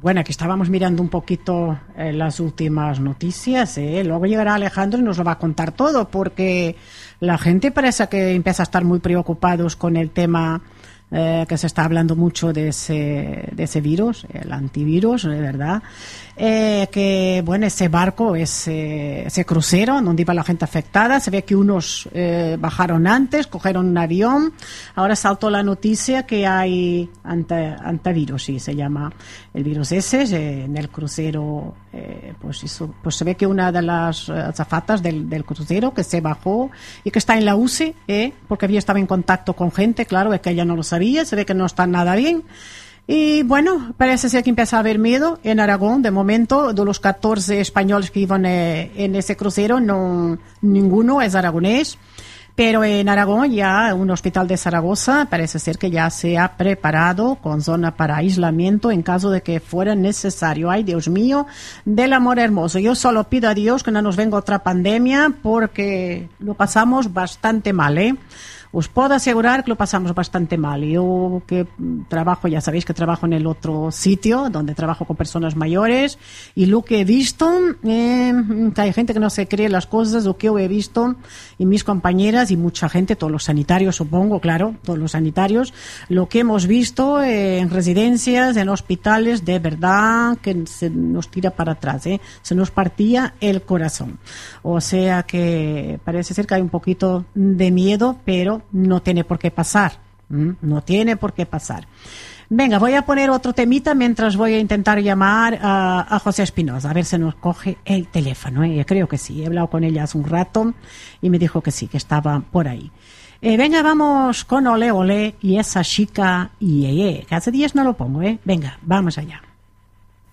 Bueno, aquí estábamos mirando un poquito las últimas noticias. Luego llegará Alejandro y nos lo va a contar todo, porque la gente parece que empieza a estar muy preocupados con el tema que se está hablando mucho de ese virus, el antivirus, de verdad. Que bueno, ese barco, ese crucero donde iba la gente afectada, se ve que unos bajaron antes, cogieron un avión. Ahora saltó la noticia que hay antivirus, sí, se llama el virus ese, en el crucero. Pues se ve que una de las azafatas del crucero que se bajó y que está en la UCI, porque había estado en contacto con gente, claro, es que ella no lo sabía, se ve que no está nada bien. Y bueno, parece ser que empieza a haber miedo en Aragón. De momento, de los 14 españoles que iban en ese crucero, no, ninguno es aragonés. Pero en Aragón ya un hospital de Zaragoza parece ser que ya se ha preparado con zona para aislamiento en caso de que fuera necesario. Ay, Dios mío, del amor hermoso. Yo solo pido a Dios que no nos venga otra pandemia, porque lo pasamos bastante mal, Os puedo asegurar que lo pasamos bastante mal. Yo que trabajo, ya sabéis que trabajo en el otro sitio, donde trabajo con personas mayores, y lo que he visto, que hay gente que no se cree las cosas, lo que yo he visto, y mis compañeras, y mucha gente, todos los sanitarios, supongo, claro, todos los sanitarios, lo que hemos visto en residencias, en hospitales, de verdad que se nos tira para atrás, se nos partía el corazón. O sea que parece ser que hay un poquito de miedo, pero no tiene por qué pasar. No tiene por qué pasar. Venga, voy a poner otro temita mientras voy a intentar llamar a José Espinosa, a ver si nos coge el teléfono. Yo creo que sí, he hablado con ella hace un rato y me dijo que sí, que estaba por ahí. Venga, vamos con Olé Olé y esa chica, que hace días no lo pongo, Venga, vamos allá.